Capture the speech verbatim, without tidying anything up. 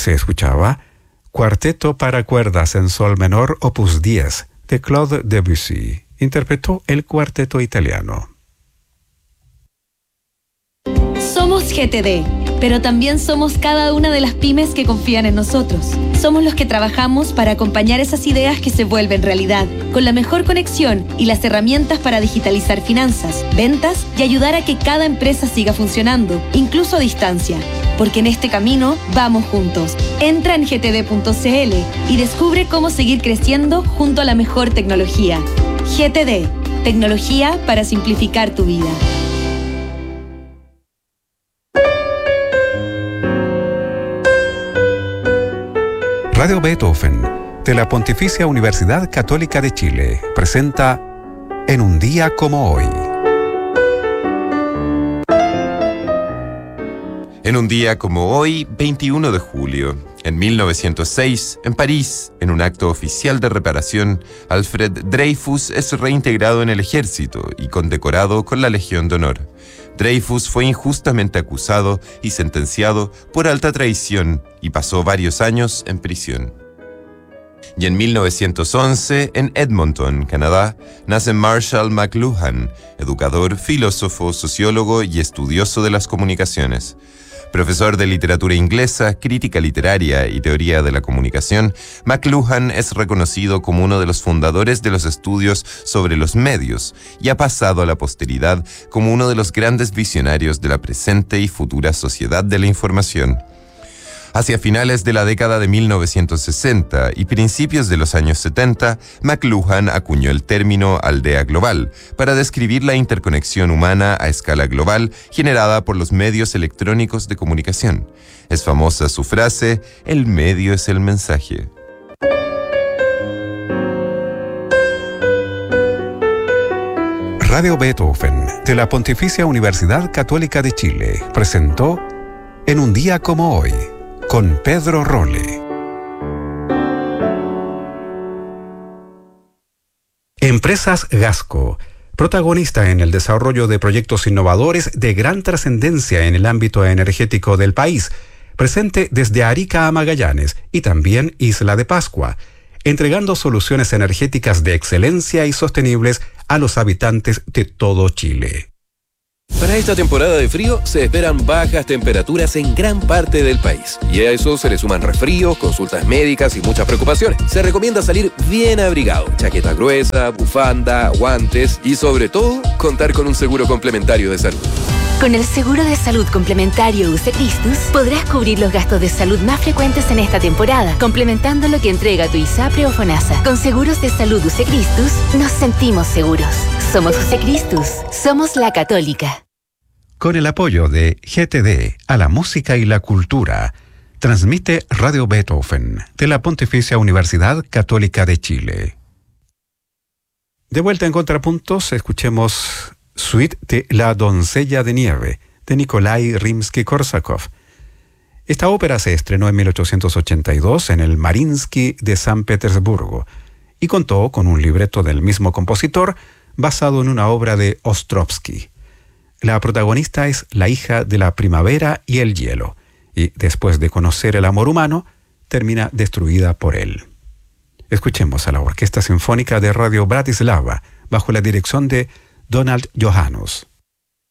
se escuchaba Cuarteto para cuerdas en sol menor opus diez de Claude Debussy. Interpretó el cuarteto italiano. Somos G T D, pero también somos cada una de las pymes que confían en nosotros. Somos los que trabajamos para acompañar esas ideas que se vuelven realidad, con la mejor conexión y las herramientas para digitalizar finanzas, ventas y ayudar a que cada empresa siga funcionando, incluso a distancia. Porque en este camino vamos juntos. Entra en g t d punto c l y descubre cómo seguir creciendo junto a la mejor tecnología. G T D, tecnología para simplificar tu vida. Radio Beethoven, de la Pontificia Universidad Católica de Chile, presenta En un día como hoy. En un día como hoy, veintiuno de julio, en mil novecientos seis, en París, en un acto oficial de reparación, Alfred Dreyfus es reintegrado en el ejército y condecorado con la Legión de Honor. Dreyfus fue injustamente acusado y sentenciado por alta traición y pasó varios años en prisión. Y en mil novecientos once, en Edmonton, Canadá, nace Marshall McLuhan, educador, filósofo, sociólogo y estudioso de las comunicaciones. Profesor de literatura inglesa, crítica literaria y teoría de la comunicación, McLuhan es reconocido como uno de los fundadores de los estudios sobre los medios y ha pasado a la posteridad como uno de los grandes visionarios de la presente y futura sociedad de la información. Hacia finales de la década de mil novecientos sesenta y principios de los años setenta, McLuhan acuñó el término aldea global para describir la interconexión humana a escala global generada por los medios electrónicos de comunicación. Es famosa su frase, el medio es el mensaje. Radio Beethoven, de la Pontificia Universidad Católica de Chile, presentó En un día como hoy, con Pedro Rolle. Empresas Gasco, protagonista en el desarrollo de proyectos innovadores de gran trascendencia en el ámbito energético del país, presente desde Arica a Magallanes y también Isla de Pascua, entregando soluciones energéticas de excelencia y sostenibles a los habitantes de todo Chile. Para esta temporada de frío se esperan bajas temperaturas en gran parte del país. Y a eso se le suman resfríos, consultas médicas y muchas preocupaciones. Se recomienda salir bien abrigado, chaqueta gruesa, bufanda, guantes y sobre todo, contar con un seguro complementario de salud. Con el seguro de salud complementario U C Christus podrás cubrir los gastos de salud más frecuentes en esta temporada, complementando lo que entrega tu ISAPRE o FONASA. Con seguros de salud U C Christus nos sentimos seguros. Somos U C Christus, somos la Católica. Con el apoyo de G T D a la música y la cultura, transmite Radio Beethoven de la Pontificia Universidad Católica de Chile. De vuelta en Contrapuntos, escuchemos Suite de La doncella de nieve, de Nikolai Rimsky-Korsakov. Esta ópera se estrenó en mil ochocientos ochenta y dos en el Mariinsky de San Petersburgo y contó con un libreto del mismo compositor basado en una obra de Ostrovsky. La protagonista es la hija de la primavera y el hielo, y después de conocer el amor humano, termina destruida por él. Escuchemos a la Orquesta Sinfónica de Radio Bratislava, bajo la dirección de Donald Johannes.